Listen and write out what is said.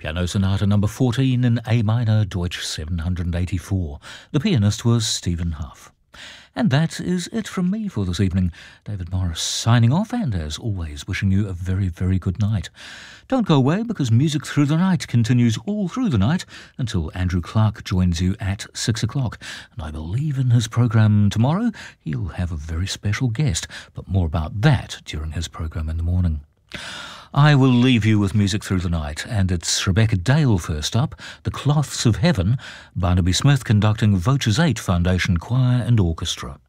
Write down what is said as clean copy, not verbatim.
Piano Sonata number 14 in A minor, Deutsch 784. The pianist was Stephen Huff. And that is it from me for this evening. David Morris signing off, and as always wishing you a very, very good night. Don't go away, because Music Through the Night continues all through the night until Andrew Clark joins you at 6 o'clock. And I believe in his programme tomorrow he'll have a very special guest, but more about that during his programme in the morning. I will leave you with Music Through the Night, and it's Rebecca Dale first up, The Cloths of Heaven, Barnaby Smith conducting Voces 8 Foundation Choir and Orchestra.